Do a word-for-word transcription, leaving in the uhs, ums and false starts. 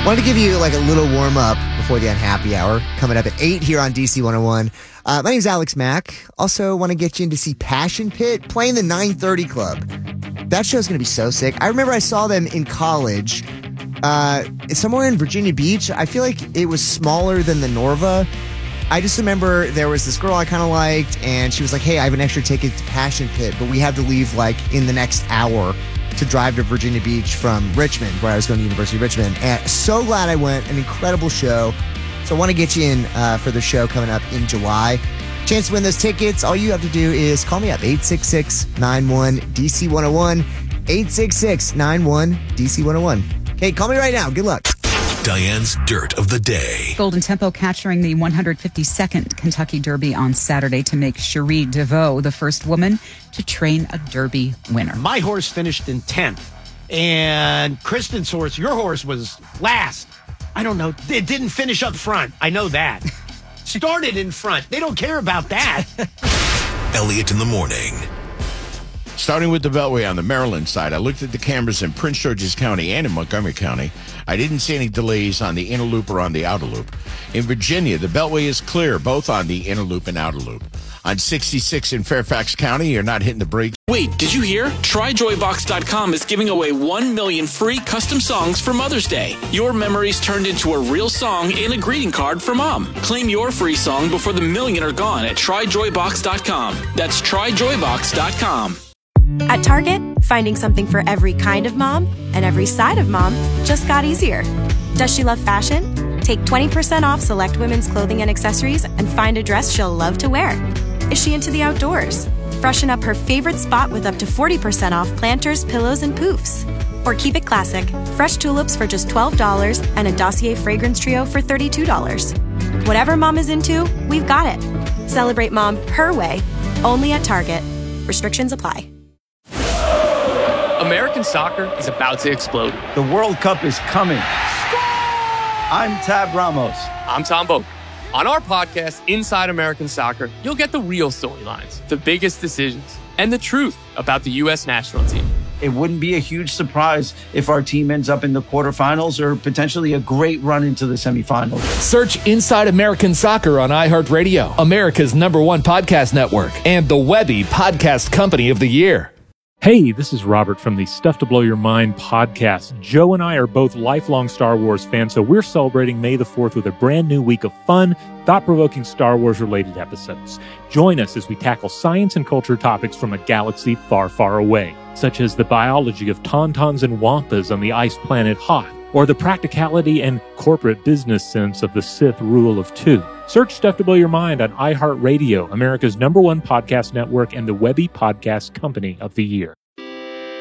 Wanted to give you like a little warm up before the Unhappy Hour coming up at eight here on D C one oh one. Uh, my name's Alex Mack. Also want to get you in to see Passion Pit playing the nine thirty Club. That show's going to be so sick. I remember I saw them in college, uh, somewhere in Virginia Beach. I feel like it was smaller than the Norva. I just remember there was this girl I kind of liked, and she was like, hey, I have an extra ticket to Passion Pit, but we have to leave like in the next hour to drive to Virginia Beach from Richmond, where I was going to University of Richmond. And so glad I went. An incredible show. So I want to get you in uh, for the show coming up in July. Chance to win those tickets. All you have to do is call me up, eight six six, nine one, D C one oh one, eight six six, nine one, D C one oh one. Okay, call me right now. Good luck. Diane's Dirt of the Day. Golden Tempo capturing the one hundred fifty-second Kentucky Derby on Saturday to make Cherie DeVaux the first woman to train a Derby winner. My horse finished in tenth, and Kristen's horse, your horse, was last. I don't know. It didn't finish up front. I know that. Started in front. They don't care about that. Elliot in the morning. Starting with the Beltway on the Maryland side, I looked at the cameras in Prince George's County and in Montgomery County. I didn't see any delays on the inner loop or on the outer loop. In Virginia, the Beltway is clear, both on the inner loop and outer loop. On sixty-six in Fairfax County, you're not hitting the brakes. Wait, did you hear? Try joy box dot com is giving away one million free custom songs for Mother's Day. Your memories turned into a real song and a greeting card for Mom. Claim your free song before the million are gone at try joy box dot com. That's try joy box dot com. At Target, finding something for every kind of mom and every side of mom just got easier. Does she love fashion? Take twenty percent off select women's clothing and accessories and find a dress she'll love to wear. Is she into the outdoors? Freshen up her favorite spot with up to forty percent off planters, pillows, and poofs. Or keep it classic, fresh tulips for just twelve dollars and a Dossier fragrance trio for thirty-two dollars. Whatever mom is into, we've got it. Celebrate mom her way, only at Target. Restrictions apply. American soccer is about to explode. The World Cup is coming. I'm Tab Ramos. I'm Tom Boak. On our podcast, Inside American Soccer, you'll get the real storylines, the biggest decisions, and the truth about the U S national team. It wouldn't be a huge surprise if our team ends up in the quarterfinals or potentially a great run into the semifinals. Search Inside American Soccer on iHeartRadio, America's number one podcast network, and the Webby Podcast Company of the Year. Hey, this is Robert from the Stuff to Blow Your Mind podcast. Joe and I are both lifelong Star Wars fans, so we're celebrating May the fourth with a brand new week of fun, thought-provoking Star Wars-related episodes. Join us as we tackle science and culture topics from a galaxy far, far away, such as the biology of tauntauns and wampas on the ice planet Hoth, or the practicality and corporate business sense of the Sith rule of two. Search Stuff to Blow Your Mind on iHeartRadio, America's number one podcast network and the Webby Podcast Company of the Year.